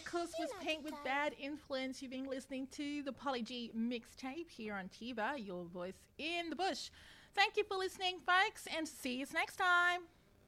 course, was Pink with Bad Influence. You've been listening to the Polly G mixtape here on Tiva, your voice in the bush. Thank you for listening, folks, and see you next time.